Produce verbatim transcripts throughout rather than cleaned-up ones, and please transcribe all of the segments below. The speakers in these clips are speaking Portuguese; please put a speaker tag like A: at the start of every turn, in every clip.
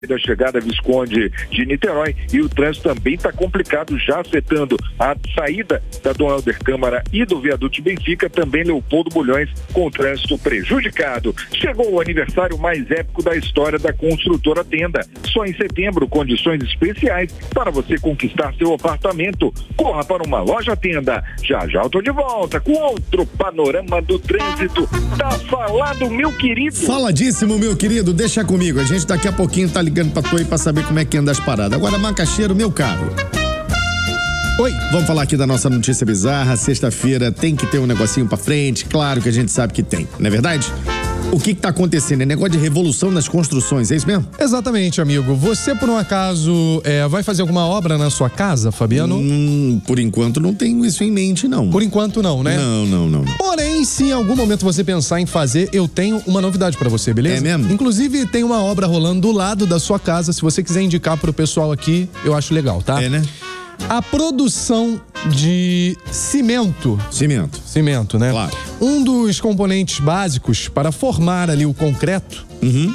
A: da chegada Visconde de Niterói, e o trânsito também está complicado, já afetando a saída da Dom Helder Câmara e do viaduto de Benfica, também Leopoldo Bulhões com o trânsito prejudicado. Chegou o aniversário mais épico da história da construtora Tenda. Só em setembro, condições especiais para você conquistar seu apartamento. Corra para uma loja Tenda. Já já eu tô de volta com outro panorama do trânsito. Tá falado, meu querido?
B: Faladíssimo, meu querido. Deixa comigo. A gente daqui a pouquinho tá ligando pra tu aí pra saber como é que anda as paradas. Agora, Macaxeiro, meu caro. Oi, vamos falar aqui da nossa notícia bizarra. Sexta-feira tem que ter um negocinho pra frente. Claro que a gente sabe que tem, não é verdade? O que que tá acontecendo? É negócio de revolução nas construções, é isso mesmo?
C: Exatamente, amigo. Você, por um acaso, é, vai fazer alguma obra na sua casa, Fabiano?
B: Hum, por enquanto não tenho isso em mente, não.
C: Por enquanto não, né?
B: Não, não, não. não.
C: Porém, se em algum momento você pensar em fazer, eu tenho uma novidade pra você, beleza?
B: É mesmo?
C: Inclusive, tem uma obra rolando do lado da sua casa. Se você quiser indicar pro pessoal aqui, eu acho legal, tá?
B: É, né?
C: A produção de cimento.
B: Cimento.
C: Cimento, né?
B: Claro.
C: Um dos componentes básicos para formar ali o concreto
B: Uhum.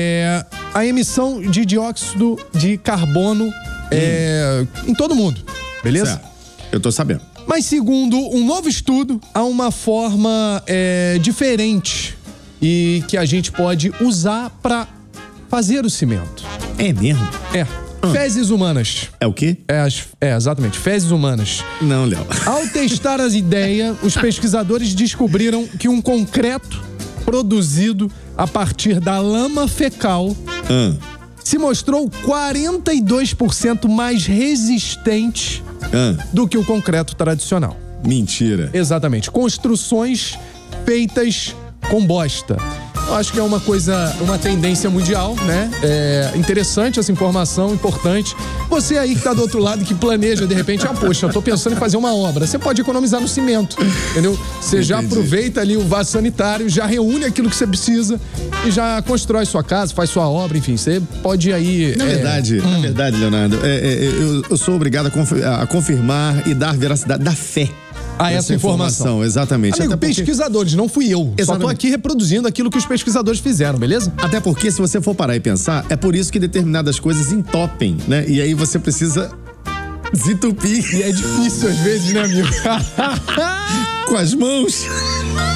C: é a emissão de dióxido de carbono é, em todo mundo, beleza?
B: Certo. Eu tô sabendo.
C: Mas segundo um novo estudo, há uma forma é, diferente e que a gente pode usar para fazer o cimento.
B: É mesmo?
C: É. Fezes humanas.
B: É o quê?
C: É, as, é, exatamente, fezes humanas.
B: Não, Léo.
C: Ao testar as ideias, os pesquisadores descobriram que um concreto produzido a partir da lama fecal
B: Ah.
C: se mostrou quarenta e dois por cento mais resistente
B: Ah.
C: do que o concreto tradicional.
B: Mentira.
C: Exatamente. Construções feitas com bosta. Eu acho que é uma coisa, uma tendência mundial, né? É interessante essa informação, importante. Você aí que tá do outro lado, que planeja, de repente, ah, poxa, eu tô pensando em fazer uma obra. Você pode economizar no cimento, entendeu? Você já
B: Entendi.
C: aproveita ali o vaso sanitário, já reúne aquilo que você precisa e já constrói sua casa, faz sua obra, enfim, você pode ir aí...
B: Na
C: é,
B: verdade,
C: hum.
B: na verdade, Leonardo, é, é, eu, eu sou obrigado a, confi- a confirmar e dar veracidade, dar fé.
C: a essa informação.
B: Exatamente.
C: Amigo,
B: Até porque-
C: pesquisadores, não fui eu. Só tô
B: Exatamente.
C: aqui reproduzindo aquilo que os pesquisadores fizeram, beleza?
B: Até porque, se você for parar e pensar, é por isso que determinadas coisas entopem, né? E aí você precisa desentupir
C: E é difícil às vezes, né, amigo?
B: com as mãos.